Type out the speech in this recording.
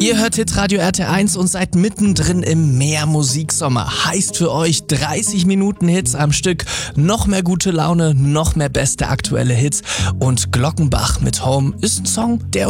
Ihr hört Hitradio RT1 und seid mittendrin im Mehrmusiksommer. Heißt für euch 30 Minuten Hits am Stück, noch mehr gute Laune, noch mehr beste aktuelle Hits. Und Glockenbach mit Home ist ein Song, der